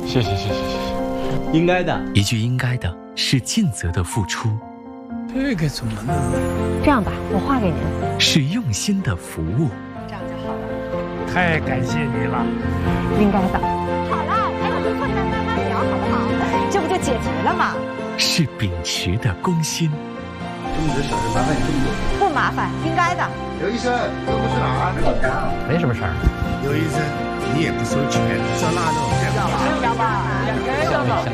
谢谢，应该的。 一句应该的是尽责的付出， 这个怎么能？ 这样吧，我画给您。 是用心的服务。 这样就好了。 太感谢你了， 应该的。好了，陪我们后面慢慢聊，好不好？这不就解决了吗？ 是秉持的公心。 这么多小事麻烦你这么多。 不麻烦，应该的。 刘医生，这不是哪儿？ 没什么事儿。 刘医生，你也不收钱，上那种。 是吧？2个人。